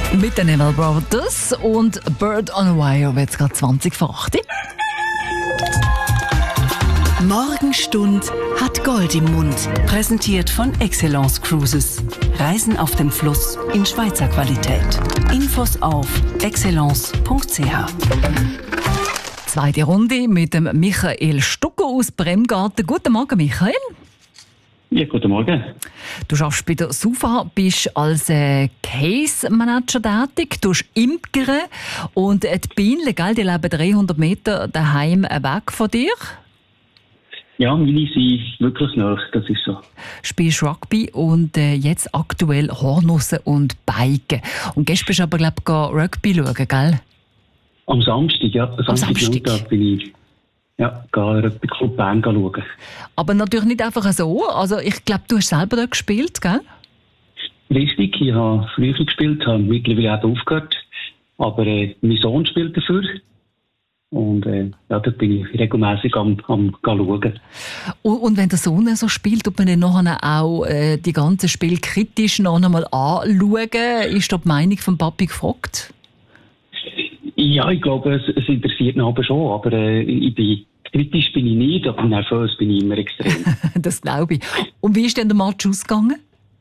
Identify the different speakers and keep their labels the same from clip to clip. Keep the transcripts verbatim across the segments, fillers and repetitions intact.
Speaker 1: Mit den Neville Brothers und Bird on a Wire wird es gerade zwanzig vor acht.
Speaker 2: Morgenstund hat Gold im Mund. Präsentiert von Excellence Cruises. Reisen auf dem Fluss in Schweizer Qualität. Infos auf excellence punkt c h.
Speaker 1: Zweite Runde mit dem Michael Stucker aus Bremgarten. Guten Morgen, Michael.
Speaker 3: Ja, guten Morgen.
Speaker 1: Du arbeitest bei der SUFA, bist als äh, Case Manager tätig, du imkern und die Bienen, gell, die leben dreihundert Meter daheim weg von dir.
Speaker 3: Ja, meine sind wirklich nah, das ist so.
Speaker 1: Spielst Rugby und äh, jetzt aktuell Hornussen und Biken. Und gestern bist du aber, glaube ich, Rugby schauen, gell?
Speaker 3: Am Samstag, ja. Am
Speaker 1: Samstag?
Speaker 3: Samstag bin ich ja, Rugby Club Bern schauen.
Speaker 1: Aber natürlich nicht einfach so. Also ich glaube, du hast selber dort gespielt, gell?
Speaker 3: Richtig, ich habe früher gespielt, habe mittlerweile auch aufgehört. Aber äh, mein Sohn spielt dafür. Und äh, ja, da bin ich regelmässig am, am schauen.
Speaker 1: Und, und wenn der Sohn so spielt, tut man dann nachher auch äh, die ganzen Spiele kritisch noch einmal anschauen? Ist da die Meinung vom Papi gefragt?
Speaker 3: Ja, ich glaube, es, es interessiert ihn aber schon. Aber äh, ich bin, kritisch bin ich nicht, aber nervös bin ich immer extrem.
Speaker 1: Das glaube ich. Und wie ist denn der Match ausgegangen?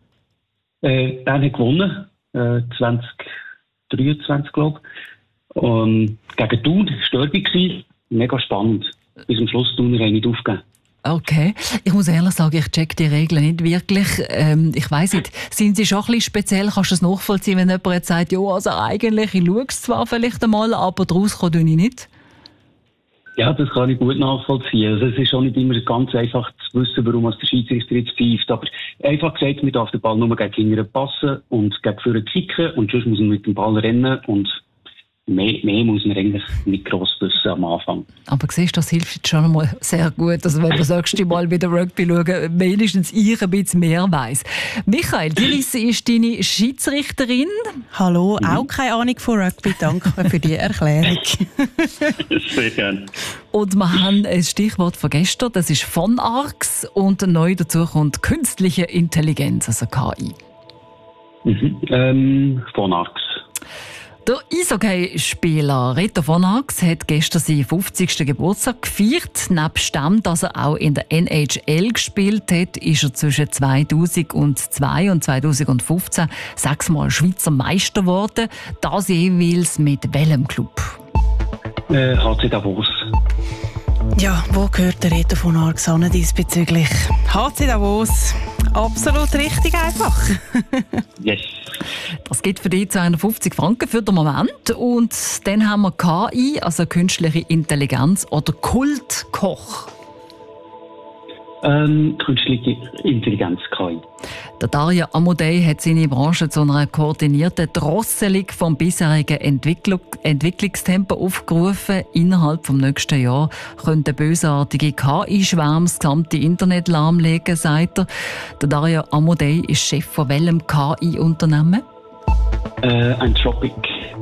Speaker 3: Äh, Bern hat gewonnen, äh, zwanzig dreiundzwanzig, glaube ich. Um, gegen Thun war es Derby. Mega spannend. Bis zum Schluss Thuner haben nicht aufgegeben.
Speaker 1: Okay. Ich muss ehrlich sagen, ich check die Regeln nicht wirklich. Ähm, ich weiss nicht, sind sie schon ein bisschen speziell? Kannst du das nachvollziehen, wenn jemand jetzt sagt, ja, also eigentlich, ich schaue es zwar vielleicht einmal, aber daraus komme ich nicht?
Speaker 3: Ja, das kann ich gut nachvollziehen. Also es ist auch nicht immer ganz einfach zu wissen, warum der Schiedsrichter jetzt pfeift. Aber einfach gesagt, man darf den Ball nur gegen die Kinder passen und gegen vorne kicken und sonst muss man mit dem Ball rennen und Mehr, mehr muss man eigentlich nicht gross wissen am Anfang.
Speaker 1: Aber siehst du, das hilft jetzt schon einmal sehr gut, dass wenn du das nächste Mal wieder Rugby schauen, wenigstens ich ein bisschen mehr weiss. Michael, die Lisse ist deine Schiedsrichterin.
Speaker 4: Hallo, auch keine Ahnung von Rugby. Danke für die Erklärung.
Speaker 3: Sehr gerne.
Speaker 1: Und wir haben ein Stichwort von gestern, das ist von Arx und neu dazu kommt künstliche Intelligenz, also K I.
Speaker 3: Mhm. Ähm, von Arx.
Speaker 1: Der Eishockey-Spieler Reto von Arx hat gestern seinen fünfzigsten Geburtstag gefeiert. Nebst dem, dass er auch in der N H L gespielt hat, ist er zwischen zweitausendzwei und zweitausendfünfzehn sechsmal Schweizer Meister geworden. Das jeweils mit welchem Club?
Speaker 3: Äh, H C Davos.
Speaker 4: Ja, wo gehört der Reto von Arx an diesbezüglich? H C Davos. Absolut richtig einfach.
Speaker 3: Yes.
Speaker 1: Das gibt für dich zweihundertfünfzig Franken für den Moment. Und dann haben wir K I, also künstliche Intelligenz oder Kultkoch.
Speaker 3: Ähm, künstliche Intelligenz, K I.
Speaker 1: Der Dario Amodei hat seine Branche zu einer koordinierten Drosselung vom bisherigen Entwicklung, Entwicklungstempo aufgerufen. Innerhalb des nächsten Jahres könnte bösartige K I-Schwärme das gesamte Internet lahmlegen, sagt er. Der Dario Amodei ist Chef von welchem K I-Unternehmen?
Speaker 3: Äh, Anthropic.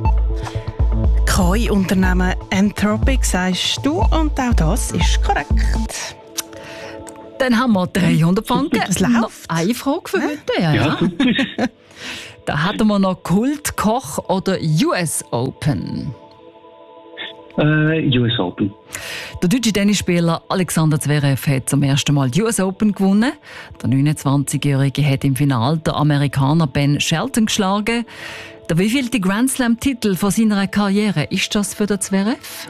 Speaker 4: K I-Unternehmen Anthropic, sagst du, und auch das ist korrekt.
Speaker 1: Dann haben wir dreihundert Franken.
Speaker 4: Das läuft.
Speaker 1: Eine Frage für heute. Ja,
Speaker 3: Ja,
Speaker 1: ja.
Speaker 3: super.
Speaker 1: Da hatten wir noch Kultkoch oder U S Open.
Speaker 3: äh, U S Open.
Speaker 1: Der deutsche Tennisspieler Alexander Zverev hat zum ersten Mal die U S Open gewonnen. Der neunundzwanzigjährige hat im Finale den Amerikaner Ben Shelton geschlagen. Der wievielte Grand Slam-Titel von seiner Karriere ist das für den Zverev?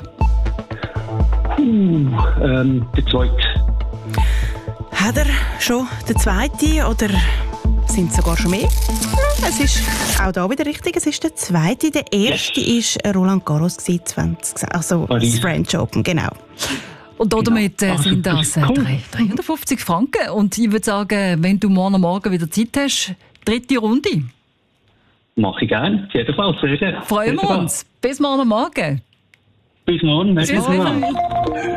Speaker 3: Uh, ähm, der zweite.
Speaker 4: Hat er schon den zweiten oder sind es sogar schon mehr? Es ist auch da wieder richtig, es ist der zweite. Der erste war Roland Garros, zwanzig, also
Speaker 3: Paris.
Speaker 4: das French Open, genau.
Speaker 1: Und damit äh,
Speaker 3: Genau.
Speaker 1: sind das äh,
Speaker 3: Cool.
Speaker 1: dreihundertfünfzig Franken. Und ich würde sagen, wenn du morgen Morgen wieder Zeit hast, dritte Runde.
Speaker 3: Mache ich gerne. Auf jeden Fall. Sehr gerne.
Speaker 1: Freuen
Speaker 3: Sehr
Speaker 1: wir
Speaker 3: gerne.
Speaker 1: uns. Bis morgen Morgen.
Speaker 3: Bis morgen.
Speaker 1: Bis
Speaker 3: Merci.
Speaker 1: morgen.